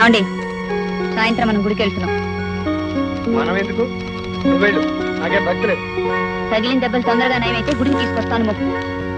అండి సాయంత్రం మనం గుడికి వెళ్తున్నాం. మనం ఎందుకు? నువ్వు వెళ్ళు, నాకే భక్తి లేదు. తగిలిన దెబ్బలు తొందరగా నయమైతే గుడికి తీసుకొస్తాను మొక్కు.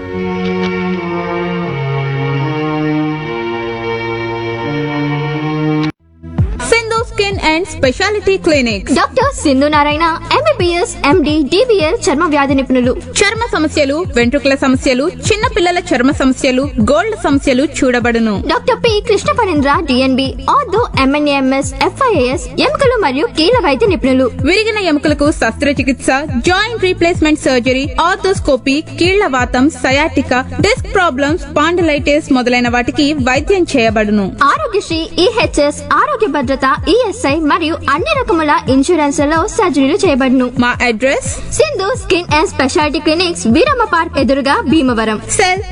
Skin and speciality clinic doctor Sindhu Narayana MBBS MD DBL చర్మ వ్యాధి నిపుణులు. చర్మ సమస్యలు, వెంట్రుకల సమస్యలు, చిన్న పిల్లల చర్మ సమస్యలు, గోల్డ్ సమస్యలు చూడబడును. Doctor P Krishna Parendra DNB ortho MNAMS FIAS ఎముకలు మరియు కీళ్ళ వైద్య నిపుణులు. విరిగిన ఎముకలకు శస్త్రచికిత్స, జాయింట్ రీప్లేస్మెంట్ సర్జరీ, ఆర్థోస్కోపీ, కీళ్ల వాతం, సయాటికా, డిస్క్ ప్రాబ్లమ్స్, పాండలైటిస్ మొదలైన వాటికి వైద్యం చేయబడును. ఆరోగ్యశ్రీ, ఈహెచ్ఎస్, ఆరోగ్య భద్రత, ఈఎస్ఐ మరియు అన్ని రకముల ఇన్సూరెన్స్లలో సర్జరీలు చేయబడును. మా address Sindhu skin and speciality clinics, Veeramma park ఎదురుగా భీమవరం. సెల్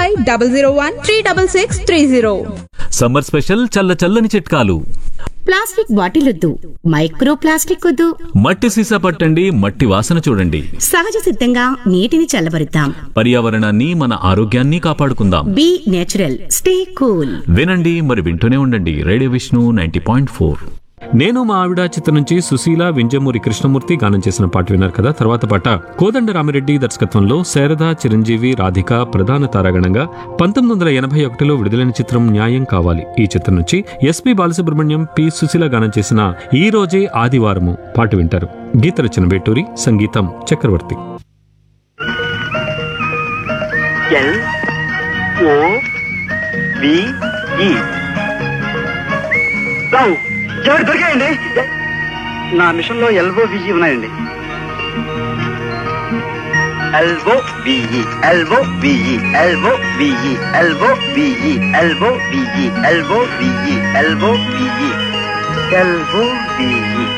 8500136630. సమ్మర్ స్పెషల్ చల్ల చల్లని చిట్కాలు. ప్లాస్టిక్ బాటిలొద్దు, మైక్రో ప్లాస్టిక్ వద్దు. మట్టి సీసా పట్టండి, మట్టి వాసన చూడండి. సహజ సిద్ధంగా నీటిని చల్లబరుద్దాం. పర్యావరణాన్ని, మన ఆరోగ్యాన్ని కాపాడుకుందాం. B natural, stay cool. వినండి మరి వింటూనే ఉండండి రేడియో విష్ణు 90.4. నేను మా ఆవిడ చిత్రం నుంచి సుశీల, వింజమూరి కృష్ణమూర్తి గానం చేసిన పాట విన్నారు కదా. తర్వాత పాట కోదండ రామిరెడ్డి దర్శకత్వంలో శారద, చిరంజీవి, రాధిక ప్రధాన తారాగణంగా 1981లో విడుదలైన చిత్రం న్యాయం కావాలి. ఈ చిత్రం నుంచి ఎస్పి బాలసుబ్రహ్మణ్యం, పి సుశీల గానం చేసిన ఈ రోజే ఆదివారము పాట వింటారు. గీత రచన వేటూరి, సంగీతం చక్రవర్తి. ఎవరు దొరికాయండి? నా మిషన్ లో ఎల్ఓ విజి ఉన్నాయండి. ఎల్ఓ విజి, ఎల్ఓ విజి, ఎల్ఓ విజి, ఎల్ఓ విజి, ఎల్ఓ విజి, ఎల్ఓ విజి, ఎల్ఓ విజి, ఎల్ఓ విజి.